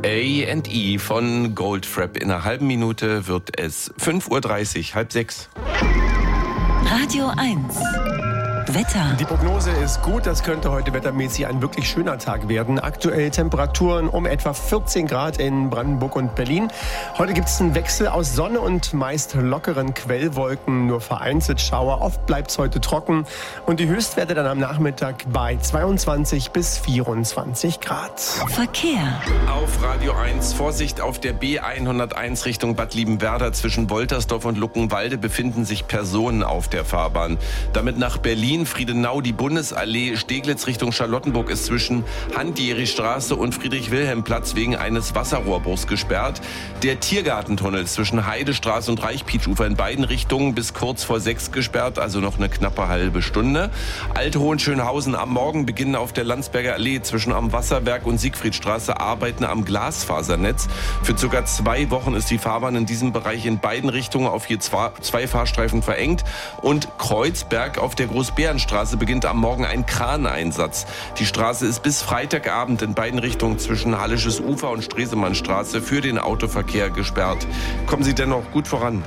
A&E von Goldfrapp. In einer halben Minute wird es 5:30 Uhr, halb 6. Radio 1. Wetter. Die Prognose ist gut, das könnte heute wettermäßig ein wirklich schöner Tag werden. Aktuell Temperaturen um etwa 14 Grad in Brandenburg und Berlin. Heute gibt es einen Wechsel aus Sonne und meist lockeren Quellwolken, nur vereinzelt Schauer. Oft bleibt es heute trocken und die Höchstwerte dann am Nachmittag bei 22 bis 24 Grad. Verkehr. Auf Radio 1, Vorsicht auf der B101 Richtung Bad Liebenwerda. Zwischen Woltersdorf und Luckenwalde befinden sich Personen auf der Fahrbahn. Damit nach Berlin, Friedenau, die Bundesallee Steglitz Richtung Charlottenburg ist zwischen Hand-Jeri-Straße und Friedrich-Wilhelm-Platz wegen eines Wasserrohrbruchs gesperrt. Der Tiergartentunnel zwischen Heidestraße und Reichpietsch-Ufer in beiden Richtungen bis kurz vor 6 gesperrt, also noch eine knappe halbe Stunde. Alte Hohenschönhausen am Morgen beginnen auf der Landsberger Allee zwischen am Wasserberg und Siegfriedstraße Arbeiten am Glasfasernetz. Für ca. 2 Wochen ist die Fahrbahn in diesem Bereich in beiden Richtungen auf je 2 Fahrstreifen verengt. Und Kreuzberg auf der Großbärenstraße beginnt am Morgen ein Kraneinsatz. Die Straße ist bis Freitagabend in beiden Richtungen zwischen Hallisches Ufer und Stresemannstraße für den Autoverkehr gesperrt. Kommen Sie dennoch gut voran.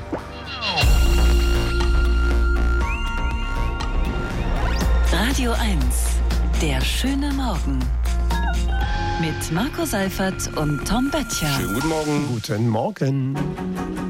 Radio 1. Der schöne Morgen. Mit Marco Seifert und Tom Böttcher. Schönen guten Morgen. Guten Morgen.